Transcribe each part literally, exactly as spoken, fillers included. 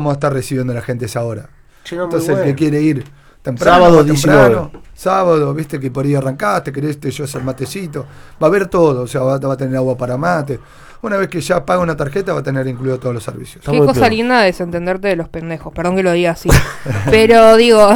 vamos a estar recibiendo a la gente esa hora. Sí, no, Entonces bueno. el que quiere ir temprano, Sábado temprano, sábado, viste que por ahí arrancaste, querés te llevas el matecito, va a haber todo, o sea, va, va a tener agua para mate. Una vez que ya paga una tarjeta va a tener incluido todos los servicios. Qué cosa bien. Linda desentenderte de los pendejos, perdón que lo diga así. Pero digo,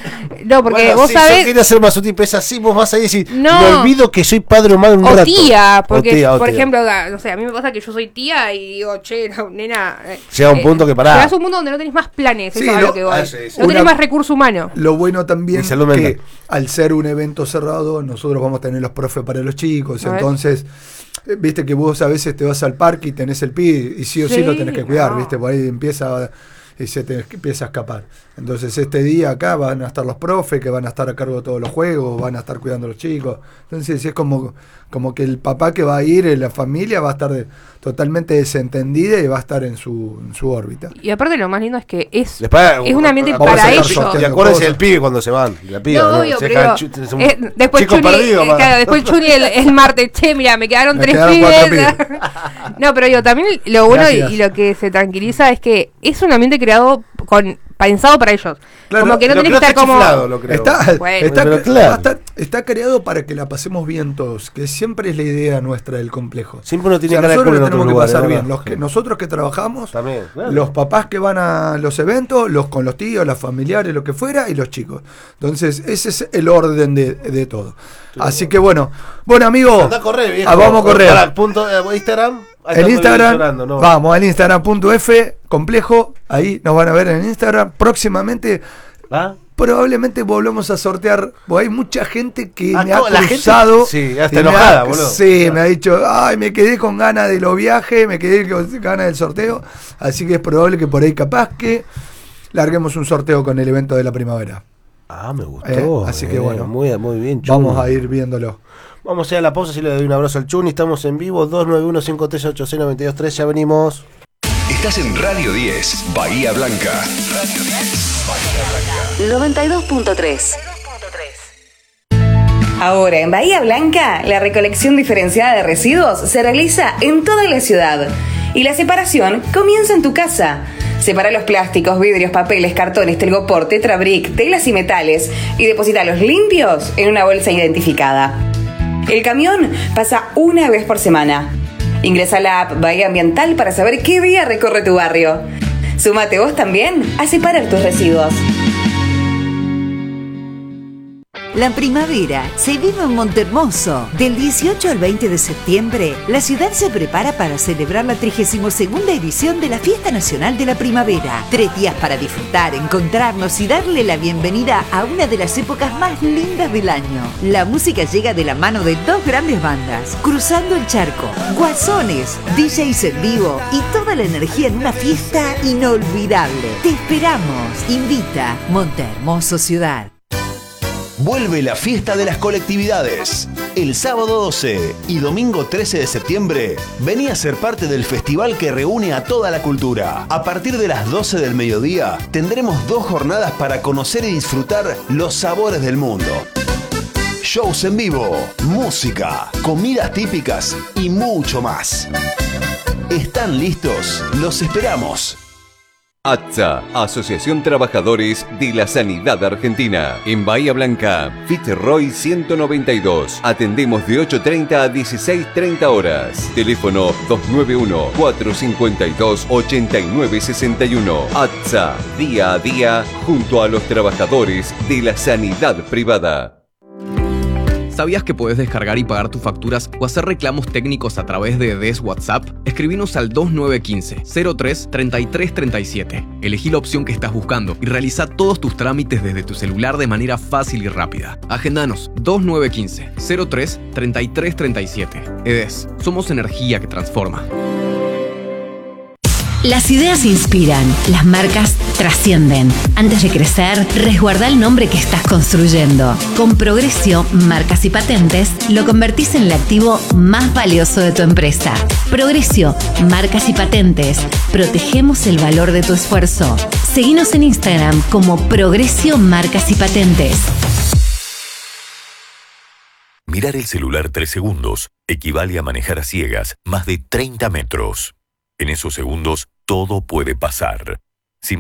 no, porque bueno, vos sí, sabés. Yo quería hacer más útil, es así, vos vas a decir, no, me olvido que soy padre o madre un o rato. Tía, porque, o tía, o por tía. ejemplo, no sé, a mí me pasa que yo soy tía y digo, che, no, nena. Llega un eh, punto que pará. Llegas a un mundo donde no tenés más planes, sí, eso es lo, lo que voy. ah, sí, sí. No tenés Una, más recurso humano. Lo bueno también que mental. al ser un evento cerrado, nosotros vamos a tener los profes para los chicos, a entonces. Viste que vos a veces te vas al parque y tenés el pie y sí o sí, sí lo tenés que cuidar, no. viste, por ahí empieza y se te empieza a escapar. Entonces este día acá van a estar los profes que van a estar a cargo de todos los juegos, van a estar cuidando a los chicos. Entonces es como, como que el papá que va a ir, la familia va a estar de, totalmente desentendida y va a estar en su, en su órbita. Y aparte lo más lindo es que es, después, es un ambiente vamos para ellos. Y acuérdense del pibe cuando se van. La piba, no, ¿no? obvio, se pero ch- es un es, después chico Chuni, perdido, eh, claro, después Chuni el, el martes, che, mira, me quedaron me tres quedaron pibes. No, pero yo también lo bueno y, y lo que se tranquiliza es que es un ambiente creado con pensado para ellos. Claro, como que no tenés que estar como chiflado, está, bueno, está, pero claro. está, está creado para que la pasemos bien todos, que siempre es la idea nuestra del complejo. Siempre uno tiene o sea, que nosotros tenemos que lugares, pasar ¿verdad? bien. Los que, nosotros que trabajamos, También, claro. los papás que van a los eventos, los con los tíos, los familiares, lo que fuera, y los chicos. Entonces, ese es el orden de, de todo. Sí, Así bueno. que bueno, bueno amigo, anda a correr, viejo. Ah, vamos a correr. Para, punto, eh, Instagram. El Instagram, ¿no? Vamos al Instagram.f complejo, ahí nos van a ver en Instagram. Próximamente, ¿Ah? probablemente volvamos a sortear, porque hay mucha gente que ah, me ha la cruzado. Gente, sí, hasta enojada, ha, boludo. Sí, me ha dicho, ay, me quedé con ganas de los viajes, me quedé con ganas del sorteo. Así que es probable que por ahí capaz que larguemos un sorteo con el evento de la primavera. Ah, me gustó. Eh, así que eh, bueno, muy, muy bien, Chuni. Vamos a ir viéndolo. Vamos a ir a la pausa, si le doy un abrazo al Chuni. Estamos en vivo, dos nueve uno, cinco tres ocho seis, nueve dos tres, ya venimos. Estás en Radio diez, Bahía Blanca. Radio diez, Bahía Blanca. noventa y dos punto tres. Ahora en Bahía Blanca, la recolección diferenciada de residuos se realiza en toda la ciudad. Y la separación comienza en tu casa. Separa los plásticos, vidrios, papeles, cartones, telgopor, tetrabric, telas y metales y deposítalos limpios en una bolsa identificada. El camión pasa una vez por semana. Ingresa a la app Bahía Ambiental para saber qué día recorre tu barrio. Súmate vos también a separar tus residuos. La primavera se vive en Montehermoso. Del dieciocho al veinte de septiembre, la ciudad se prepara para celebrar la trigésima segunda edición de la Fiesta Nacional de la Primavera. Tres días para disfrutar, encontrarnos y darle la bienvenida a una de las épocas más lindas del año. La música llega de la mano de dos grandes bandas, Cruzando el Charco, Guasones, D Js en vivo y toda la energía en una fiesta inolvidable. Te esperamos. Invita Montehermoso Ciudad. Vuelve la fiesta de las colectividades. El sábado doce y domingo trece de septiembre, vení a ser parte del festival que reúne a toda la cultura. A partir de las doce del mediodía, tendremos dos jornadas para conocer y disfrutar los sabores del mundo. Shows en vivo, música, comidas típicas y mucho más. ¿Están listos? Los esperamos. A T S A, Asociación Trabajadores de la Sanidad Argentina. En Bahía Blanca, Fitzroy ciento noventa y dos. Atendemos de ocho treinta a dieciséis treinta horas. Teléfono dos nueve uno, cuatro cinco dos, ocho nueve seis uno. A T S A, día a día, junto a los trabajadores de la sanidad privada. ¿Sabías que podés descargar y pagar tus facturas o hacer reclamos técnicos a través de D E S WhatsApp? Escribinos al dos nueve uno cinco, cero tres, treinta y tres treinta y siete. Elegí la opción que estás buscando y realiza todos tus trámites desde tu celular de manera fácil y rápida. Agendanos dos nueve uno cinco, cero tres, treinta y tres treinta y siete. E D E S, somos energía que transforma. Las ideas inspiran, las marcas trascienden. Antes de crecer, resguarda el nombre que estás construyendo. Con Progresio, Marcas y Patentes, lo convertís en el activo más valioso de tu empresa. Progresio, Marcas y Patentes. Protegemos el valor de tu esfuerzo. Seguinos en Instagram como Progresio, Marcas y Patentes. Mirar el celular tres segundos equivale a manejar a ciegas más de treinta metros. En esos segundos, todo puede pasar.